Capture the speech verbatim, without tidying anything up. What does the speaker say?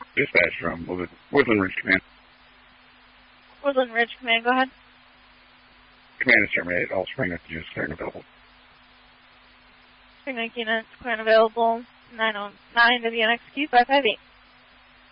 Dispatch from Woodland, Woodland Ridge Command. Woodland Ridge Command, go ahead. Command is terminated. All spring units are available. Spring units current available. nine oh nine to the N X Q five five eight.